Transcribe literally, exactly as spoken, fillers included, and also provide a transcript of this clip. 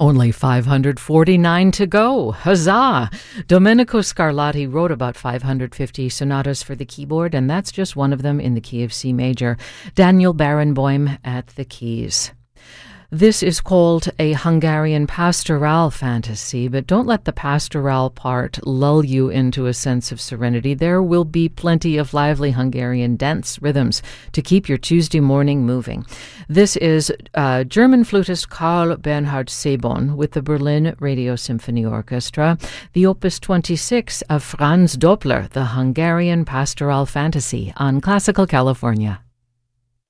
Only five hundred forty-nine to go. Huzzah! Domenico Scarlatti wrote about five hundred fifty sonatas for the keyboard, and that's just one of them in the key of C major. Daniel Barenboim at the keys. This is called a Hungarian pastoral fantasy, but don't let the pastoral part lull you into a sense of serenity. There will be plenty of lively Hungarian dance rhythms to keep your Tuesday morning moving. This is uh, German flutist Karl Bernhard Sebon with the Berlin Radio Symphony Orchestra, the Opus twenty-six of Franz Doppler, the Hungarian pastoral fantasy on Classical California.